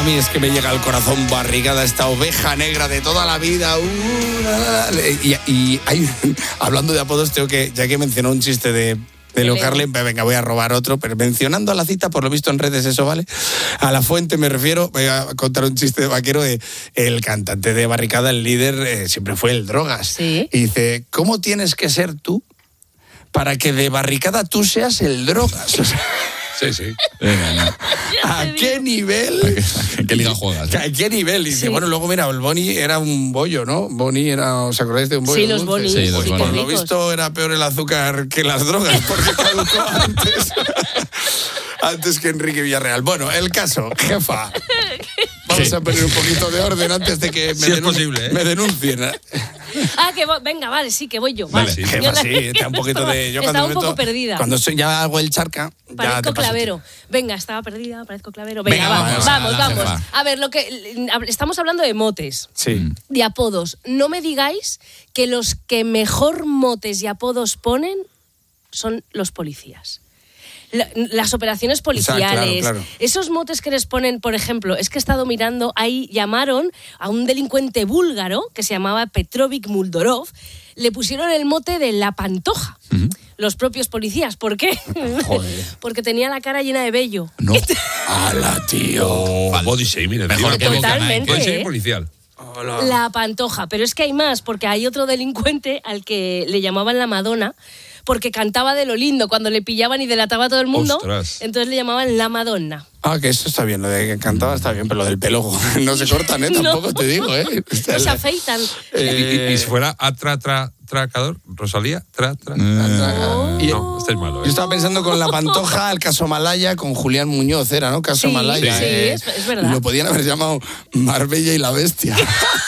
mí es que me llega al corazón Barricada, esta oveja negra de toda la vida. Y hay, hablando de apodos, tengo que, ya que mencionó un chiste de Leo Harlem, venga, voy a robar otro, pero mencionando a la cita, por lo visto en redes eso vale, a la fuente me refiero, voy a contar un chiste de vaquero de el cantante de Barricada, el líder, siempre fue el Drogas. ¿Sí? Y dice, ¿cómo tienes que ser tú para que de Barricada tú seas el Drogas? O sea, Sí. ¿a qué nivel? ¿En qué liga juegas? ¿A qué nivel? Y dice, bueno, luego mira, el Boni era un bollo, ¿no? Boni era, ¿os acordáis de un bollo? Sí, los Boni. Sí, los Pues Boni. por lo visto era peor el azúcar que las drogas, porque caducó antes. Antes que Enrique Villarreal. Bueno, el caso, jefa. Vamos a poner un poquito de orden antes de que Sí, es posible, ¿eh? me denuncien. Venga, vale, sí, que voy yo. Vale, Vale. sí. Jefa, sí, está un poquito de... Yo estaba cuando un poco perdida. Cuando ya hago el charca, ya Parezco te paso. clavero. Venga, estaba perdida, parezco clavero. Venga, Venga, vamos, vamos. jefa. A ver, estamos hablando de motes, Sí. de apodos. No me digáis que los que mejor motes y apodos ponen son los policías. Las operaciones policiales, claro. esos motes que les ponen, por ejemplo, es que he estado mirando, ahí llamaron a un delincuente búlgaro que se llamaba Petrovic Muldorov, le pusieron el mote de la Pantoja, los propios policías. ¿Por qué? Joder. Porque tenía la cara llena de vello. No. ¡Hala, tío! Body shaming. Mejor que Totalmente, Body ¿eh? shaming policial. Hola. La Pantoja, pero es que hay más, porque hay otro delincuente al que le llamaban la Madonna, porque cantaba de lo lindo cuando le pillaban y delataba a todo el mundo. Ostras. Entonces le llamaban la Madonna. Ah, que eso está bien, lo de que cantaba está bien, pero lo del pelo no se cortan, Tampoco te digo, No se afeitan. Y si fuera atracador, Rosalía, No. No, estáis malo, Yo estaba pensando con la Pantoja, el caso Malaya, con Julián Muñoz, era, ¿no? Caso Sí, Malaya. sí, es verdad. Lo podían haber llamado Marbella y la Bestia.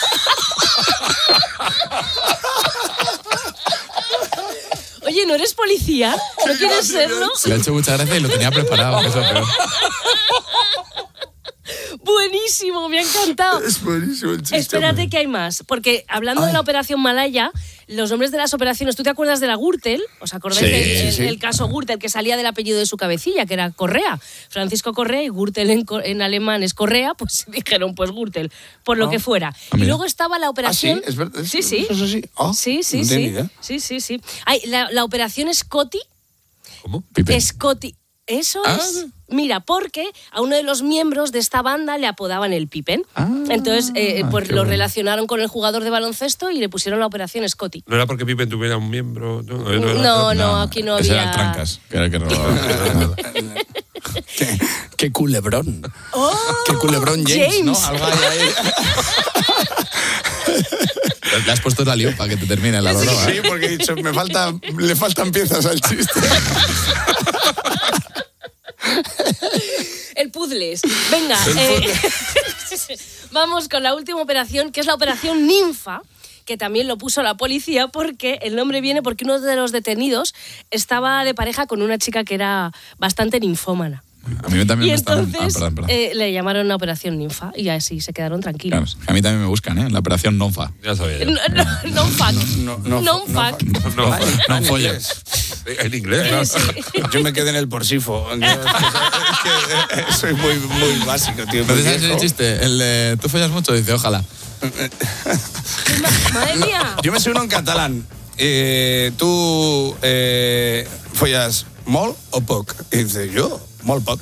Oye, ¿no eres policía? ¿No quieres serlo? Le ha hecho mucha gracia y lo tenía preparado, que es lo peor. Buenísimo, me ha encantado. Es buenísimo el chiste. Espérate que hay más, porque hablando de la operación Malaya, los nombres de las operaciones, ¿tú te acuerdas de la Gürtel? ¿Os acordáis del caso Gürtel, que salía del apellido de su cabecilla, que era Correa? Francisco Correa, y Gürtel en alemán es Correa, pues dijeron, pues Gürtel, por lo que fuera. Y luego estaba la operación... ¿sí? ¿Es verdad? Sí. ¿Eso sí? Oh, Sí. no tenía idea. Sí. Ay, la operación Scotty. ¿Cómo? Pipe. Scotty. Eso es. Mira, porque a uno de los miembros de esta banda le apodaban el Pippen. Entonces, pues lo relacionaron con el jugador de baloncesto y le pusieron la operación Scotty. ¿No era porque Pippen tuviera un miembro? No, aquí no Ese había... era el Trancas, que era el que robaba. ¡Qué culebrón! ¡Oh! ¡Qué culebrón James! ¿No? Algo hay ahí. Le has puesto la lío para que te termine la broma. Sí, porque he dicho, le faltan piezas al chiste. El puzzles. Venga, vamos con la última operación, que es la operación Ninfa, que también lo puso la policía, porque el nombre viene porque uno de los detenidos estaba de pareja con una chica que era bastante ninfómana. A mí también Y me están... entonces perdón. le llamaron la operación Ninfa y así se quedaron tranquilos. Claro, a mí también me buscan, ¿eh? La operación Nonfa. Ya sabía yo. Non-fuck. No, Non-fuck. No folles. En inglés, ¿no? Sí. Yo me quedé en el porsifo. Es que soy muy básico, tío. ¿No muy te sabes viejo. el chiste? El de ¿tú follas mucho? Dice, ojalá. Madre mía. Yo me sé uno en catalán. ¿Tú follas molt o poc? Y dice, yo, molt poc.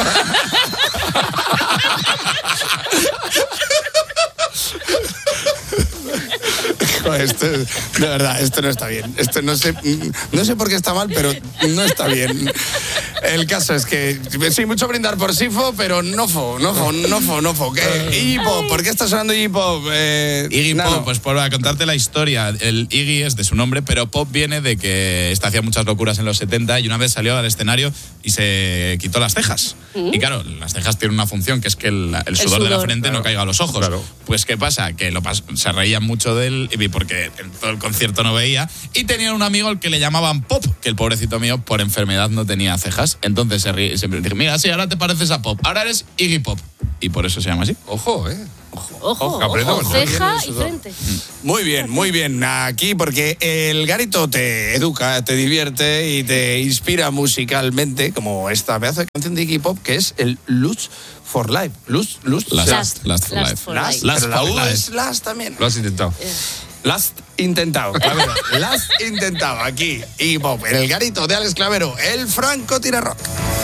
Joder, de verdad, esto no está bien. Esto no sé por qué está mal, pero no está bien. El caso es que sí, mucho brindar por Sifo, pero nofo. Iggy Pop, ¿por qué está sonando Iggy Pop? Iggy Nano. Pop, pues para contarte la historia, el Iggy es de su nombre, pero Pop viene de que hacía muchas locuras en los 70 y una vez salió al escenario y se quitó las cejas. Y claro, las cejas tienen una función, que es que el sudor de la frente no caiga a los ojos. Claro. Pues ¿qué pasa? Que se reían mucho de él porque en todo el concierto no veía, y tenían un amigo al que le llamaban Pop, que el pobrecito mío por enfermedad no tenía cejas. Entonces se ríe y siempre dice, mira, sí, ahora te pareces a Pop, ahora eres Iggy Pop. Y por eso se llama así. Ojo, Ojo, Aprendemos, ¿no? ceja y frente. Muy bien. Aquí porque el Garito te educa, te divierte y te inspira musicalmente, como esta pedazo de canción de Iggy Pop que es el Lust for Life. Lust Last for Life. for Last, life. pero la U Life. es Last también. Lo has intentado. Last intentado, Clavero. Last intentado aquí. Iggy Pop, en el Garito de Alex Clavero, el Franco Tira Rock.